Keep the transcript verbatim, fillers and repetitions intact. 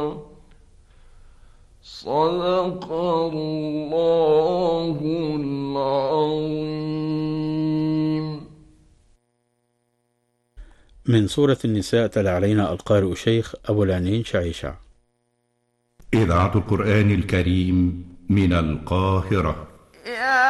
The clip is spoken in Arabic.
صدق الله العظيم. من سورة النساء تلا علينا القارئ شيخ أبو العنين شعيشع. إذاعة القرآن الكريم من القاهرة.